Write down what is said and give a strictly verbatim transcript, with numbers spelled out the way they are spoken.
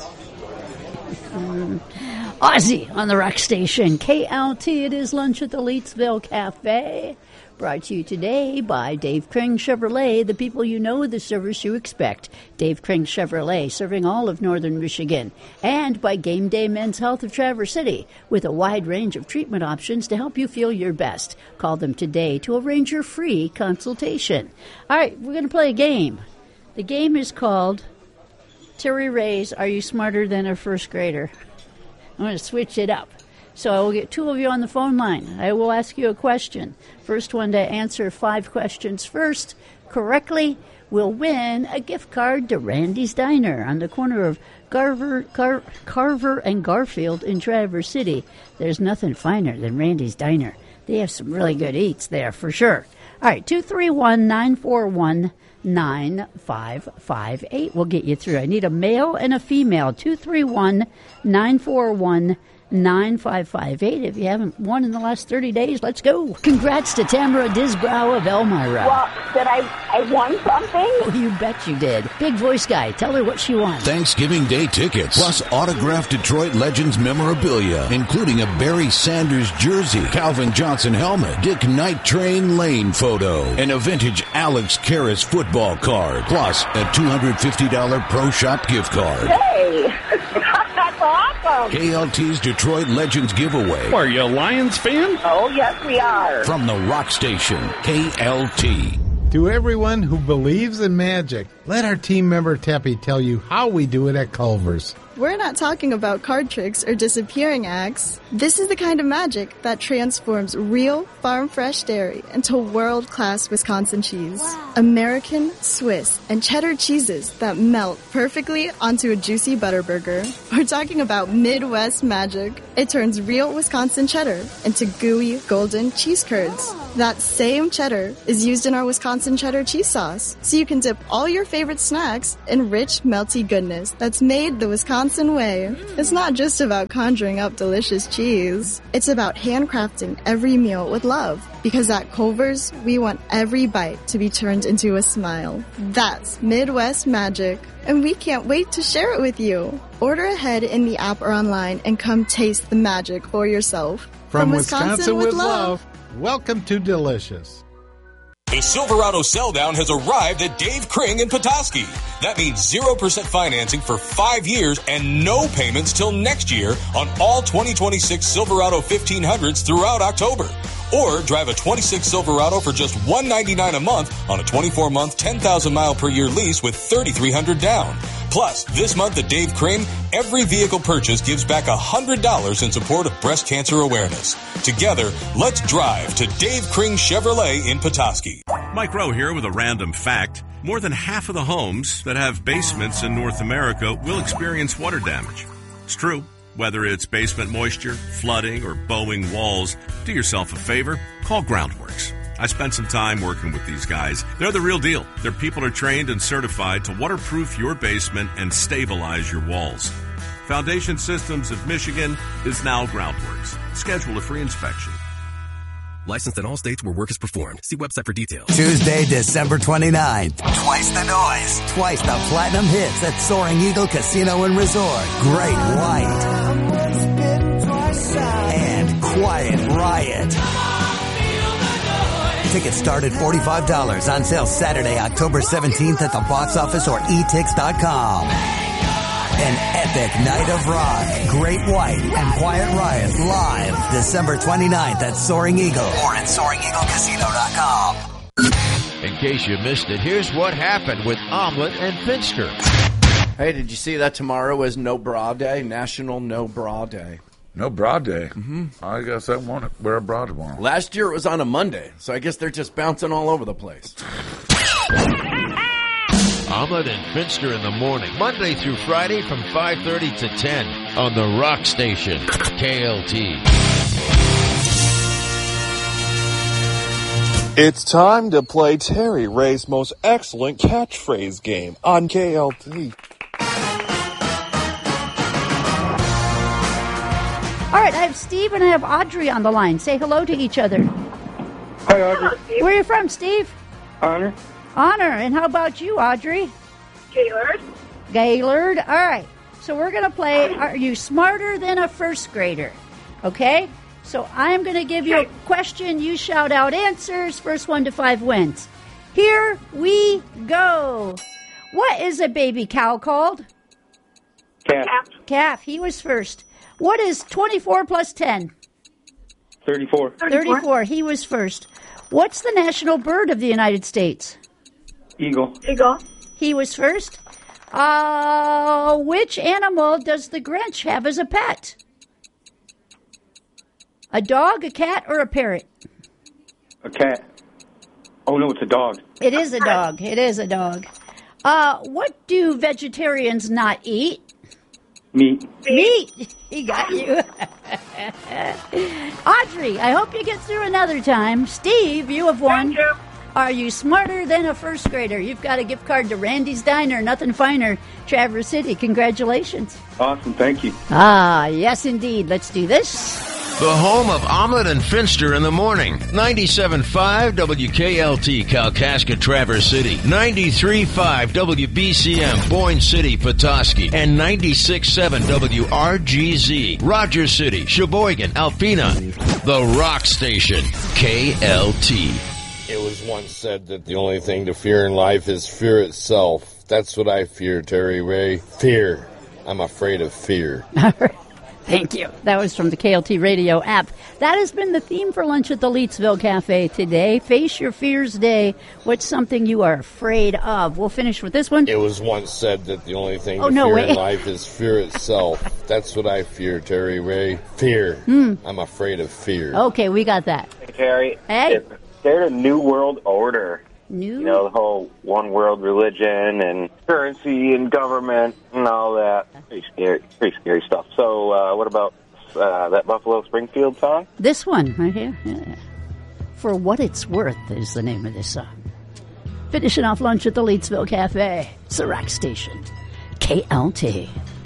Mm. Ozzy on the Rock Station. K L T, it is lunch at the Leetsville Cafe. Brought to you today by Dave Kring Chevrolet, the people you know, the service you expect. Dave Kring Chevrolet, serving all of northern Michigan. And by Game Day Men's Health of Traverse City, with a wide range of treatment options to help you feel your best. Call them today to arrange your free consultation. All right, we're going to play a game. The game is called Terry Ray's Are You Smarter Than a First Grader? I'm going to switch it up. So I will get two of you on the phone line. I will ask you a question. First one to answer five questions first correctly will win a gift card to Randy's Diner on the corner of Garver, Gar, Carver and Garfield in Traverse City. There's nothing finer than Randy's Diner. They have some really good eats there for sure. All right, two three one, nine four one, nine five five eight will get you through. I need a male and a female. two three one, nine four one, nine five five eight. If you haven't won in the last thirty days, let's go. Congrats to Tamara Disbrow of Elmira. Well, did I, I won something? Oh, you bet you did. Big voice guy, tell her what she won. Thanksgiving Day tickets, plus autographed Detroit Legends memorabilia, including a Barry Sanders jersey, Calvin Johnson helmet, Dick Night Train Lane photo, and a vintage Alex Karras football card, plus a two hundred fifty dollars Pro Shop gift card. Hey, that's awesome. K L T's Detroit Legends giveaway. Are you a Lions fan? Oh, yes, we are. From the Rock Station, K L T. To everyone who believes in magic, let our team member Teppy tell you how we do it at Culver's. We're not talking about card tricks or disappearing acts. This is the kind of magic that transforms real farm-fresh dairy into world-class Wisconsin cheese. Wow. American, Swiss, and cheddar cheeses that melt perfectly onto a juicy butter burger. We're talking about Midwest magic. It turns real Wisconsin cheddar into gooey, golden cheese curds. That same cheddar is used in our Wisconsin cheddar cheese sauce, so you can dip all your favorite snacks in rich, melty goodness that's made the Wisconsin way. It's not just about conjuring up delicious cheese. It's about handcrafting every meal with love. Because at Culver's, we want every bite to be turned into a smile. That's Midwest magic. And we can't wait to share it with you. Order ahead in the app or online and come taste the magic for yourself. From, From Wisconsin, Wisconsin with, with love, love, welcome to Delicious. The Silverado Sell-Down has arrived at Dave Kring in Petoskey. That means zero percent financing for five years and no payments till next year on all twenty twenty-six Silverado fifteen hundreds throughout October. Or drive a twenty-six Silverado for just one hundred ninety-nine dollars a month on a twenty-four month, ten thousand mile per year lease with thirty-three hundred dollars down. Plus, this month at Dave Kring, every vehicle purchase gives back one hundred dollars in support of breast cancer awareness. Together, let's drive to Dave Kring Chevrolet in Petoskey. Mike Rowe here with a random fact. More than half of the homes that have basements in North America will experience water damage. It's true. Whether it's basement moisture, flooding, or bowing walls, do yourself a favor, call Groundworks. I spent some time working with these guys. They're the real deal. Their people are trained and certified to waterproof your basement and stabilize your walls. Foundation Systems of Michigan is now Groundworks. Schedule a free inspection. Licensed in all states where work is performed. See website for details. Tuesday, December twenty-ninth. Twice the noise. Twice the platinum hits at Soaring Eagle Casino and Resort. Great White. And Quiet Riot. Tickets start at forty-five dollars. On sale Saturday, October seventeenth at the box office or e tix dot com. An epic night of rock. Great White and Quiet Riot live December twenty-ninth at Soaring Eagle or at soaring eagle casino dot com. In case you missed it, here's what happened with Omelet and Finster. Hey, did you see that tomorrow is No Bra Day? National No Bra Day. No bra day. Mm-hmm. I guess I want to wear a bra tomorrow. Last year it was on a Monday, so I guess they're just bouncing all over the place. Omelet and Finster in the morning, Monday through Friday from five thirty to ten on the Rock Station, K L T. It's time to play Terry Ray's most excellent catchphrase game on K L T. All right, I have Steve and I have Audrey on the line. Say hello to each other. Hi, Audrey. Where are you from, Steve? Honor. Honor. And how about you, Audrey? Gaylord. Gaylord. All right. So so we're going to play Are You Smarter Than a First Grader? Okay? So I'm going to give you a question. You shout out answers. First one to five wins. Here we go. What is a baby cow called? Calf. Calf. He was first. What is twenty-four plus ten? thirty-four. thirty-four. He was first. What's the national bird of the United States? Eagle. Eagle. He was first. Uh, which animal does the Grinch have as a pet? A dog, a cat, or a parrot? A cat. Oh, no, it's a dog. It is a dog. It is a dog. Uh, what do vegetarians not eat? Meat. Meat. He got you. Audrey, I hope you get through another time. Steve, you have won. Thank you. Are you smarter than a first grader? You've got a gift card to Randy's Diner, Nothing Finer, Traverse City. Congratulations. Awesome. Thank you. Ah, yes, indeed. Let's do this. The home of Omelet and Finster in the morning. ninety-seven point five W K L T, Kalkaska, Traverse City. ninety-three point five W B C M, Boyne City, Petoskey. And ninety-six point seven W R G Z, Rogers City, Sheboygan, Alpena. The Rock Station, K L T. It was once said that the only thing to fear in life is fear itself. That's what I fear, Terry Ray. Fear. I'm afraid of fear. Thank you. That was from the K L T radio app. That has been the theme for lunch at the Leetsville Cafe today. Face Your Fears Day. What's something you are afraid of? We'll finish with this one. It was once said that the only thing Oh, to no fear way. in life is fear itself. That's what I fear, Terry Ray. Fear. Hmm. I'm afraid of fear. Okay, we got that. Hey, Terry. Hey. It's scared of New World Order. New? You know, the whole one world religion and currency and government and all that. Pretty scary, pretty scary stuff. So, uh, what about uh, that Buffalo Springfield song? This one right here. Yeah. For What It's Worth is the name of this song. Finishing off lunch at the Leetsville Cafe. It's the Rock Station. K L T.